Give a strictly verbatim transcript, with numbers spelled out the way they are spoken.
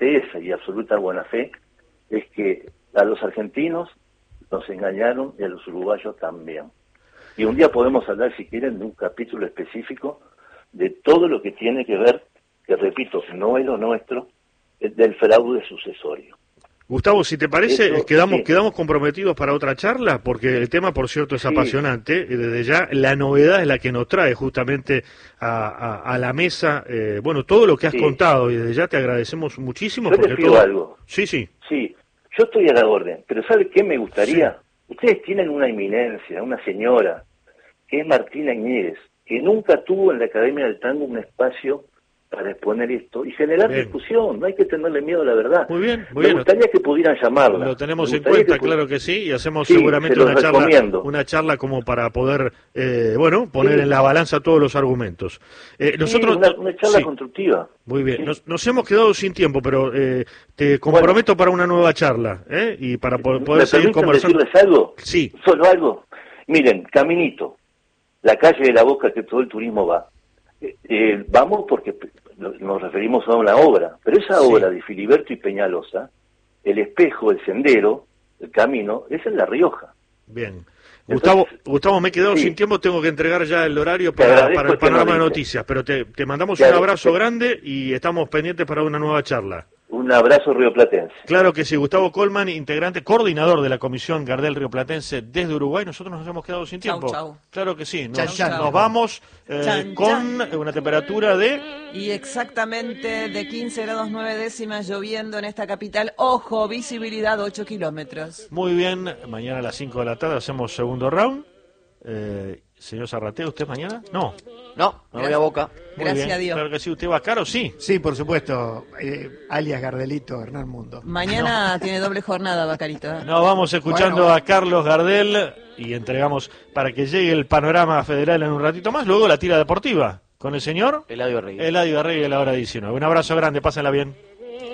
certeza y absoluta buena fe, es que a los argentinos nos engañaron y a los uruguayos también. Y un día podemos hablar, si quieren, de un capítulo específico de todo lo que tiene que ver, que repito, no es lo nuestro, es del fraude sucesorio. Gustavo, si te parece, Eso, quedamos sí. quedamos comprometidos para otra charla, porque el tema, por cierto, es Sí. apasionante, y desde ya la novedad es la que nos trae justamente a, a, a la mesa, eh, bueno, todo lo que has Sí. contado, y desde ya te agradecemos muchísimo. Yo porque les pido todo... algo. Sí, sí. Sí, yo estoy a la orden, pero ¿sabe qué me gustaría? Sí. Ustedes tienen una eminencia, una señora, que es Martina Iñiguez, que nunca tuvo en la Academia del Tango un espacio para exponer esto y generar Bien. discusión. No hay que tenerle miedo a la verdad. Muy bien, muy me bien. gustaría que pudieran llamarla. Lo tenemos Me en gustaría cuenta, que pu- claro que sí, y hacemos Sí, seguramente se los una charla, recomiendo. una charla como para poder, eh, bueno, poner Sí. en la balanza todos los argumentos. Eh, nosotros, sí, una, una charla sí. constructiva. Muy bien, Sí. nos, nos hemos quedado sin tiempo, pero eh, te comprometo bueno. para una nueva charla, ¿eh? Y para po poder ¿Me seguir permiten conversando. decirles algo? Sí. Solo algo. Miren, Caminito, la calle de la Boca que todo el turismo va. Eh, eh, vamos porque nos referimos a una obra, pero esa Sí. obra de Filiberto y Peñalosa, el espejo, el sendero, el camino, es en La Rioja. Bien. Entonces, Gustavo, Gustavo, me he quedado sí. sin tiempo, tengo que entregar ya el horario Te para, agradezco para el que me panorama de dices. noticias, pero te, te mandamos Te un agrade- abrazo te- grande y estamos pendientes para una nueva charla. Un abrazo rioplatense. Claro que sí, Gustavo Colman, integrante, coordinador de la Comisión Gardel Rioplatense desde Uruguay. Nosotros nos hemos quedado sin tiempo. Chau, chau. Claro que sí, nos, Chan, chan. nos vamos eh, Chan, con chan. una temperatura de... Y exactamente de quince grados nueve décimas, lloviendo en esta capital. Ojo, visibilidad ocho kilómetros. Muy bien, mañana a las cinco de la tarde hacemos segundo round. Eh, señor Zarratea, ¿usted mañana? No. No, me voy a Boca. Muy Gracias bien, a Dios. Claro que sí, ¿usted va caro? Sí. Sí, por supuesto, eh, alias Gardelito Hernán Mundo. Mañana tiene doble jornada, Bacarito. ¿eh? Nos vamos escuchando Bueno. a Carlos Gardel y entregamos para que llegue el panorama federal en un ratito más. Luego la tira deportiva con el señor Eladio Arregui. Eladio Arregui a la hora diecinueve. Un abrazo grande, pásenla bien.